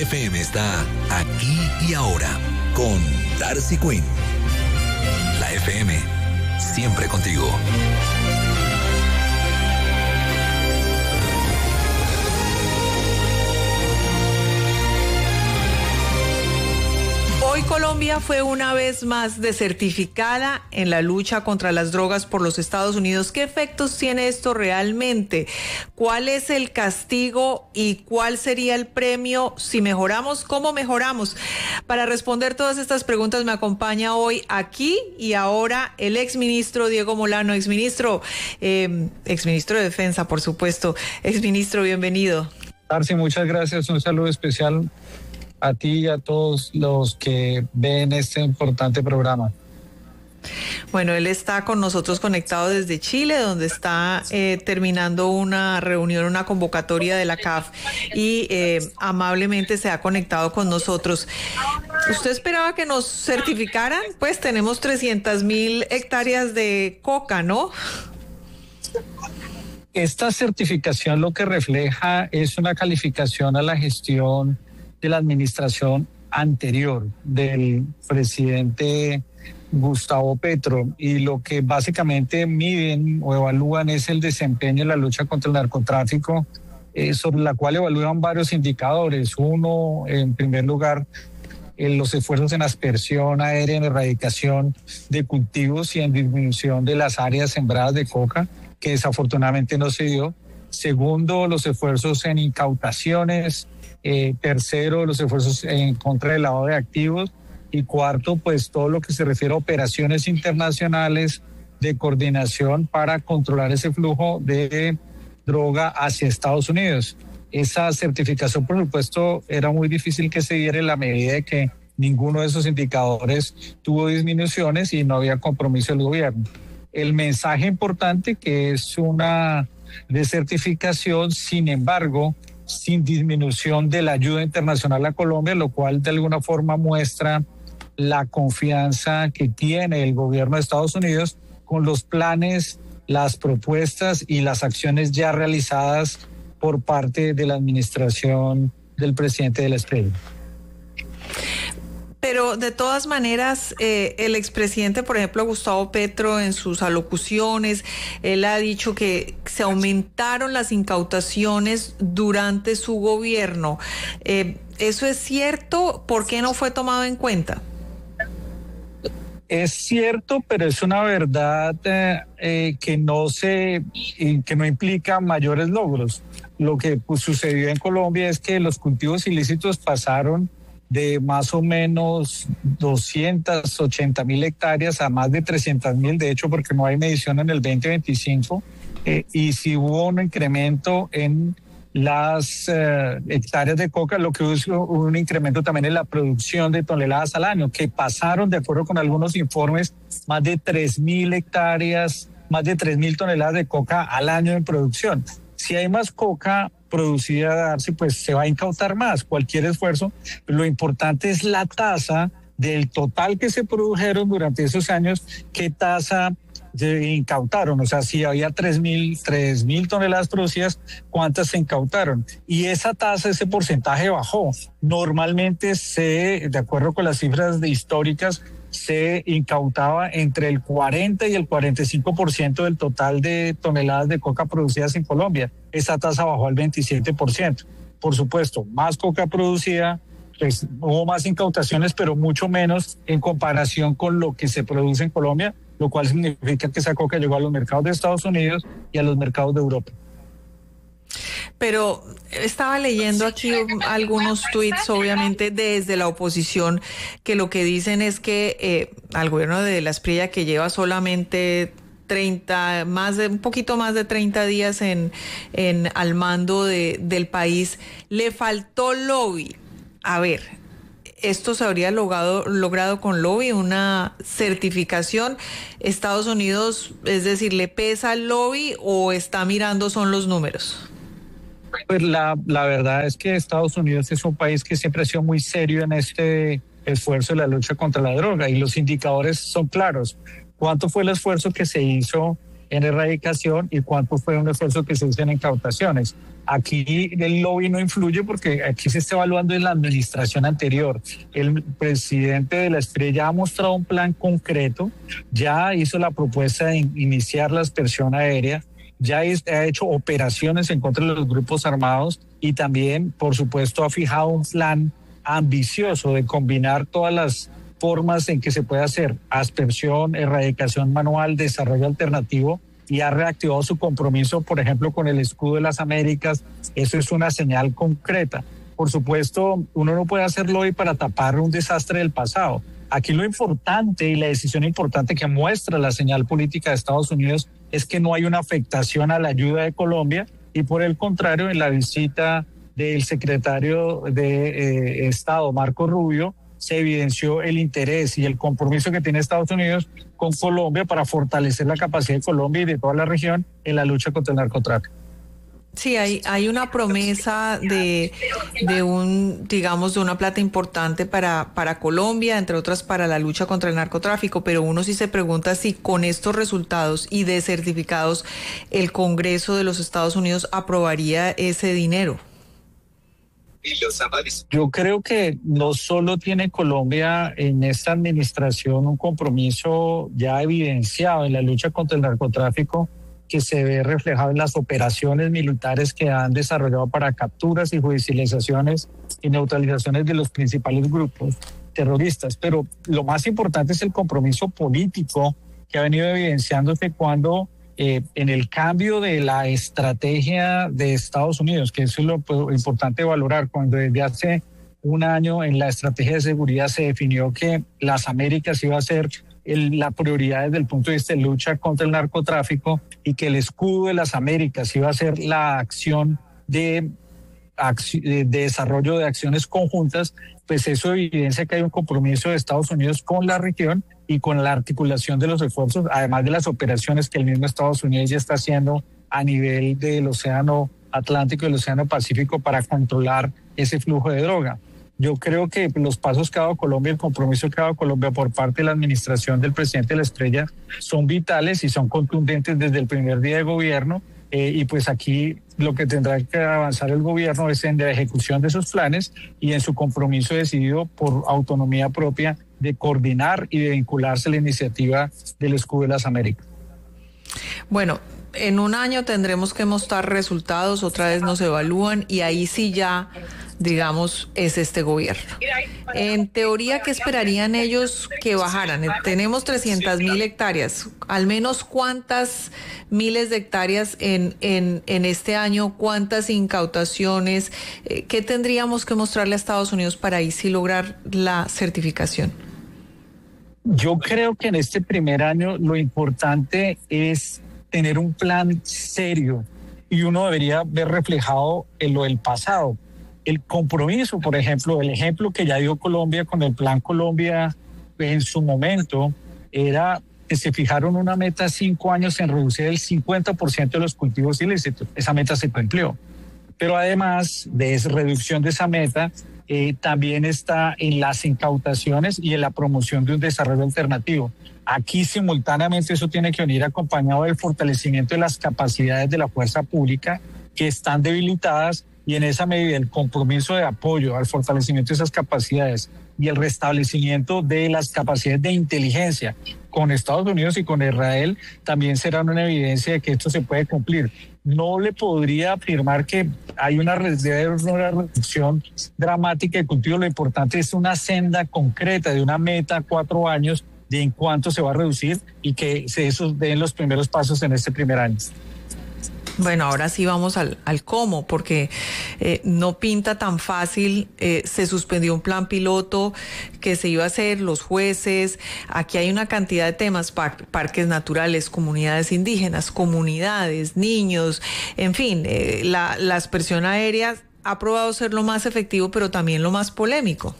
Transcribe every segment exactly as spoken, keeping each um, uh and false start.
F M está aquí y ahora con Darcy Quinn. La F M, siempre contigo. Hoy Colombia fue una vez más desertificada en la lucha contra las drogas por los Estados Unidos. ¿Qué efectos tiene esto realmente? ¿Cuál es el castigo y cuál sería el premio si mejoramos? ¿Cómo mejoramos? Para responder todas estas preguntas me acompaña hoy aquí y ahora el exministro Diego Molano, exministro, eh, exministro de Defensa, por supuesto. Exministro, bienvenido. Darcy, muchas gracias. Un saludo especial a ti y a todos los que ven este importante programa. Bueno, él está con nosotros conectado desde Chile, donde está eh, terminando una reunión, una convocatoria de la C A F y eh, amablemente se ha conectado con nosotros. ¿Usted esperaba que nos certificaran? Pues tenemos trescientas mil hectáreas de coca, ¿no? Esta certificación lo que refleja es una calificación a la gestión de la administración anterior del presidente Gustavo Petro, y lo que básicamente miden o evalúan es el desempeño en la lucha contra el narcotráfico, eh, sobre la cual evalúan varios indicadores. Uno, en primer lugar, en los esfuerzos en aspersión aérea, en erradicación de cultivos y en disminución de las áreas sembradas de coca, que desafortunadamente no se dio. Segundo, los esfuerzos en incautaciones. Eh, tercero, los esfuerzos en contra del lavado de activos. Y cuarto, pues todo lo que se refiere a operaciones internacionales de coordinación para controlar ese flujo de droga hacia Estados Unidos. Esa certificación, por supuesto, era muy difícil que se diera en la medida de que ninguno de esos indicadores tuvo disminuciones y no había compromiso del gobierno. El mensaje importante, que es una desertificación, sin embargo, sin disminución de la ayuda internacional a Colombia, lo cual de alguna forma muestra la confianza que tiene el gobierno de Estados Unidos con los planes, las propuestas y las acciones ya realizadas por parte de la administración del presidente de la Estrella. Pero de todas maneras, eh, el expresidente, por ejemplo, Gustavo Petro, en sus alocuciones, él ha dicho que se aumentaron las incautaciones durante su gobierno. Eh, ¿Eso es cierto? ¿Por qué no fue tomado en cuenta? Es cierto, pero es una verdad eh, eh, que no se, que no implica mayores logros. Lo que pues, sucedió en Colombia es que los cultivos ilícitos pasaron de más o menos doscientas ochenta mil hectáreas a más de trescientas mil, de hecho, porque no hay medición en el veinte veinticinco, eh, y si hubo un incremento en las eh, hectáreas de coca, lo que hubo un incremento también en la producción de toneladas al año, que pasaron, de acuerdo con algunos informes, más de tres mil hectáreas, más de tres mil toneladas de coca al año en producción. Si hay más coca producida, Darcy, pues se va a incautar más, cualquier esfuerzo. Lo importante es la tasa del total que se produjeron durante esos años, qué tasa se incautaron, o sea, si había tres mil toneladas producidas, ¿cuántas se incautaron? Y esa tasa, ese porcentaje bajó. Normalmente se, de acuerdo con las cifras de históricas, se incautaba entre el cuarenta y el cuarenta y cinco por ciento del total de toneladas de coca producidas en Colombia. Esa tasa bajó al veintisiete por ciento. Por supuesto, más coca producida, pues hubo más incautaciones, pero mucho menos en comparación con lo que se produce en Colombia, lo cual significa que esa coca llegó a los mercados de Estados Unidos y a los mercados de Europa. Pero estaba leyendo aquí algunos tuits, obviamente desde la oposición, que lo que dicen es que eh, al gobierno de la Espriella, que lleva solamente treinta, más de un poquito más de treinta días en, en al mando de, del país, le faltó lobby. A ver, esto se habría logrado, logrado con lobby, una certificación. Estados Unidos, es decir, ¿le pesa el lobby o está mirando son los números? Pues la, la verdad es que Estados Unidos es un país que siempre ha sido muy serio en este esfuerzo de la lucha contra la droga, y los indicadores son claros. ¿Cuánto fue el esfuerzo que se hizo en erradicación y cuánto fue un esfuerzo que se hizo en incautaciones? Aquí el lobby no influye porque aquí se está evaluando en la administración anterior. El presidente de la Estrella ha mostrado un plan concreto, ya hizo la propuesta de iniciar la aspersión aérea, ya ha hecho operaciones en contra de los grupos armados y también, por supuesto, ha fijado un plan ambicioso de combinar todas las formas en que se puede hacer aspersión, erradicación manual, desarrollo alternativo, y ha reactivado su compromiso, por ejemplo, con el escudo de las Américas. Eso es una señal concreta. Por supuesto, uno no puede hacerlo hoy para tapar un desastre del pasado. Aquí lo importante y la decisión importante que muestra la señal política de Estados Unidos es que no hay una afectación a la ayuda de Colombia y por el contrario, en la visita del secretario de eh, Estado, Marco Rubio, se evidenció el interés y el compromiso que tiene Estados Unidos con Colombia para fortalecer la capacidad de Colombia y de toda la región en la lucha contra el narcotráfico. Sí, hay, hay una promesa de, de un, digamos, de una plata importante para, para Colombia, entre otras para la lucha contra el narcotráfico, pero uno sí se pregunta si con estos resultados y de certificados el Congreso de los Estados Unidos aprobaría ese dinero. Yo creo que no solo tiene Colombia en esta administración un compromiso ya evidenciado en la lucha contra el narcotráfico, que se ve reflejado en las operaciones militares que han desarrollado para capturas y judicializaciones y neutralizaciones de los principales grupos terroristas. Pero lo más importante es el compromiso político que ha venido evidenciándose cuando eh, en el cambio de la estrategia de Estados Unidos, que eso es lo pues, importante valorar, cuando desde hace un año en la estrategia de seguridad se definió que las Américas iba a ser El, la prioridad desde el punto de vista de lucha contra el narcotráfico y que el escudo de las Américas iba a ser la acción de, de, de desarrollo de acciones conjuntas, pues eso evidencia que hay un compromiso de Estados Unidos con la región y con la articulación de los esfuerzos, además de las operaciones que el mismo Estados Unidos ya está haciendo a nivel del Océano Atlántico y el Océano Pacífico para controlar ese flujo de droga. Yo creo que los pasos que ha dado Colombia, el compromiso que ha dado Colombia por parte de la administración del presidente de la Estrella son vitales y son contundentes desde el primer día de gobierno eh, y pues aquí lo que tendrá que avanzar el gobierno es en la ejecución de esos planes y en su compromiso decidido por autonomía propia de coordinar y de vincularse a la iniciativa del Escudo de las Américas. Bueno, en un año tendremos que mostrar resultados, otra vez nos evalúan y ahí sí ya, digamos, es este gobierno. En teoría, ¿qué esperarían ellos que bajaran? Tenemos trescientas mil hectáreas, al menos cuántas miles de hectáreas en, en, en este año, cuántas incautaciones, ¿qué tendríamos que mostrarle a Estados Unidos para ahí sí lograr la certificación? Yo creo que en este primer año lo importante es tener un plan serio y uno debería ver reflejado en lo del pasado. El compromiso, por ejemplo, el ejemplo que ya dio Colombia con el Plan Colombia en su momento era que se fijaron una meta de cinco años en reducir el cincuenta por ciento de los cultivos ilícitos. Esa meta se cumplió. Pero además de esa reducción de esa meta, eh, también está en las incautaciones y en la promoción de un desarrollo alternativo. Aquí simultáneamente eso tiene que venir acompañado del fortalecimiento de las capacidades de la fuerza pública que están debilitadas y en esa medida el compromiso de apoyo al fortalecimiento de esas capacidades y el restablecimiento de las capacidades de inteligencia con Estados Unidos y con Israel también serán una evidencia de que esto se puede cumplir. No le podría afirmar que hay una, una reducción dramática de cultivo, lo importante es una senda concreta de una meta a cuatro años de en cuánto se va a reducir y que se esos den los primeros pasos en este primer año. Bueno, ahora sí vamos al, al cómo, porque eh, no pinta tan fácil. Eh, se suspendió un plan piloto que se iba a hacer, los jueces. Aquí hay una cantidad de temas, par, parques naturales, comunidades indígenas, comunidades, niños, en fin, eh, la, la aspersión aérea ha probado ser lo más efectivo, pero también lo más polémico.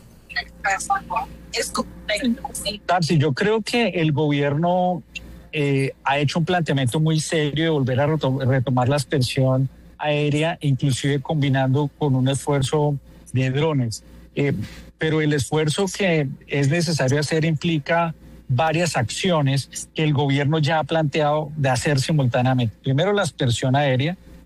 Tarsi, yo creo que el gobierno Eh, ha hecho un planteamiento muy serio de volver a retomar la aspersión aérea, inclusive combinando con un esfuerzo de drones. Eh, pero el esfuerzo que es necesario hacer implica varias acciones que el gobierno ya ha planteado de hacer simultáneamente. Primero, la aspersión aérea,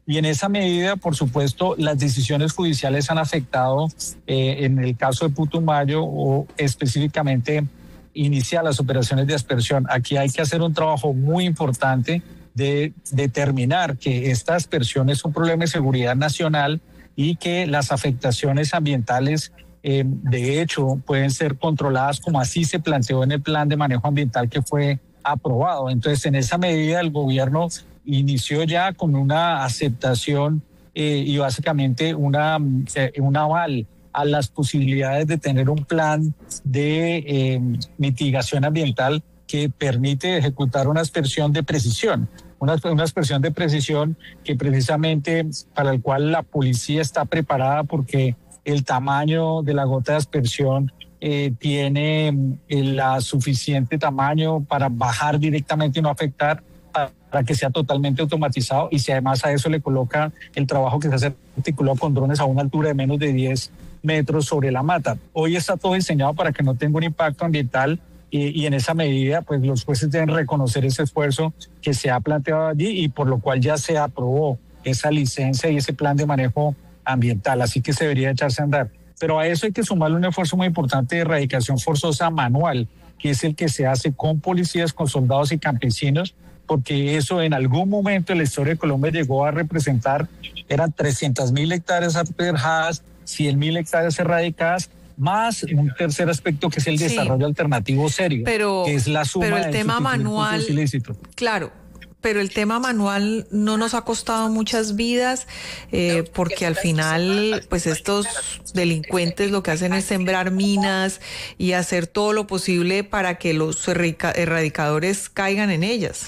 Y en esa medida, por supuesto, las decisiones judiciales han afectado, eh, en el caso de Putumayo, o específicamente iniciar las operaciones de aspersión. Aquí hay que hacer un trabajo muy importante de determinar que esta aspersión es un problema de seguridad nacional y que las afectaciones ambientales, eh, de hecho, pueden ser controladas como así se planteó en el plan de manejo ambiental que fue aprobado. Entonces, en esa medida, el gobierno inició ya con una aceptación eh, y básicamente una, eh, un aval a las posibilidades de tener un plan de eh, mitigación ambiental que permite ejecutar una aspersión de precisión, una, una aspersión de precisión que precisamente para el cual la policía está preparada porque el tamaño de la gota de aspersión eh, tiene el la suficiente tamaño para bajar directamente y no afectar, para, para que sea totalmente automatizado, y si además a eso le coloca el trabajo que se hace articulado con drones a una altura de menos de diez metros sobre la mata. Hoy está todo diseñado para que no tenga un impacto ambiental y, y en esa medida pues los jueces deben reconocer ese esfuerzo que se ha planteado allí y por lo cual ya se aprobó esa licencia y ese plan de manejo ambiental, así que se debería echarse a andar. Pero a eso hay que sumarle un esfuerzo muy importante de erradicación forzosa manual, que es el que se hace con policías, con soldados y campesinos, porque eso en algún momento en la historia de Colombia llegó a representar, eran trescientas mil hectáreas aperjadas, cien mil hectáreas erradicadas, más un tercer aspecto que es el sí, desarrollo alternativo serio, pero, que es la suma pero el de tema manual, ilícitos. Claro, pero el tema manual no nos ha costado muchas vidas, eh, porque al final, pues estos delincuentes lo que hacen es sembrar minas y hacer todo lo posible para que los erradicadores caigan en ellas.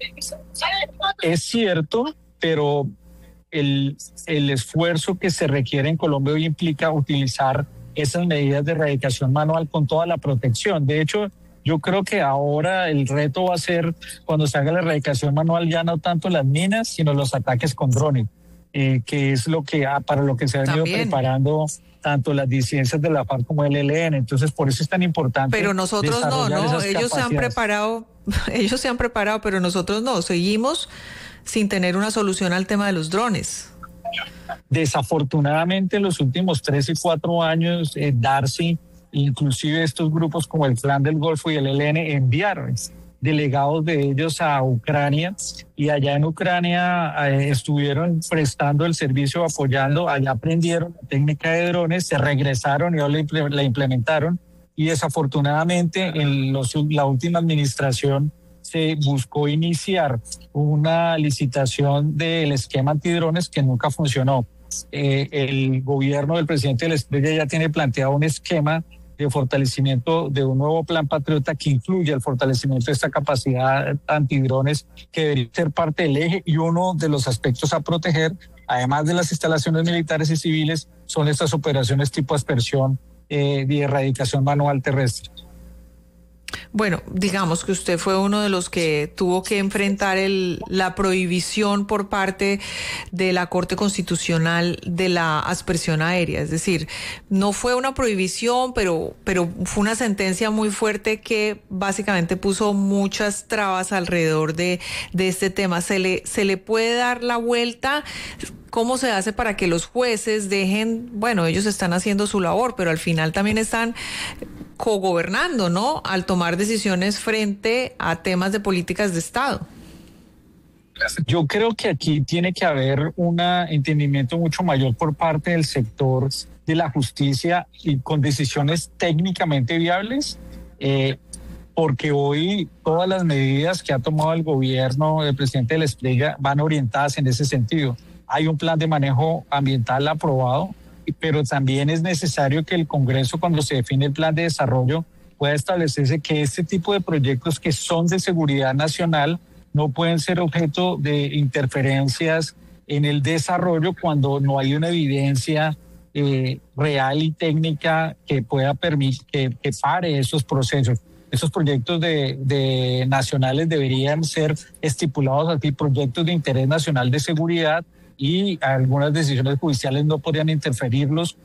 Es cierto, pero el, el esfuerzo que se requiere en Colombia hoy implica utilizar esas medidas de erradicación manual con toda la protección. De hecho, yo creo que ahora el reto va a ser cuando se haga la erradicación manual ya no tanto las minas, sino los ataques con drones, eh, que es lo que para lo que se han ido preparando tanto las disidencias de la FARC como el E L N. Entonces, por eso es tan importante. Pero nosotros no, ¿no? Ellos se han preparado, ellos se han preparado, pero nosotros no. Seguimos sin tener una solución al tema de los drones. Desafortunadamente, en los últimos tres y cuatro años, eh, Darcy, inclusive estos grupos como el Clan del Golfo y el E L N enviaron delegados de ellos a Ucrania y allá en Ucrania eh, estuvieron prestando el servicio, apoyando, allá aprendieron la técnica de drones, se regresaron y ahora la implementaron y desafortunadamente en los, la última administración se buscó iniciar una licitación del esquema antidrones que nunca funcionó. Eh, el gobierno del presidente de la Espriella ya tiene planteado un esquema de fortalecimiento de un nuevo plan patriota que incluye el fortalecimiento de esta capacidad antidrones que debería ser parte del eje, y uno de los aspectos a proteger, además de las instalaciones militares y civiles, son estas operaciones tipo aspersión eh, de erradicación manual terrestre. Bueno, digamos que usted fue uno de los que tuvo que enfrentar el, la prohibición por parte de la Corte Constitucional de la aspersión aérea. Es decir, no fue una prohibición, pero, pero fue una sentencia muy fuerte que básicamente puso muchas trabas alrededor de, de este tema. ¿Se le, se le puede dar la vuelta? ¿Cómo se hace para que los jueces dejen, bueno, ellos están haciendo su labor, pero al final también están cogobernando, ¿no? Al tomar decisiones frente a temas de políticas de Estado. Yo creo que aquí tiene que haber un entendimiento mucho mayor por parte del sector de la justicia y con decisiones técnicamente viables, eh, porque hoy todas las medidas que ha tomado el gobierno del presidente de la Espriella van orientadas en ese sentido. Hay un plan de manejo ambiental aprobado, pero también es necesario que el Congreso, cuando se define el plan de desarrollo, pueda establecerse que este tipo de proyectos que son de seguridad nacional no pueden ser objeto de interferencias en el desarrollo cuando no hay una evidencia eh, real y técnica que pueda permitir que, que pare esos procesos. Esos proyectos de, de nacionales deberían ser estipulados aquí, proyectos de interés nacional de seguridad, y algunas decisiones judiciales no podrían interferirlos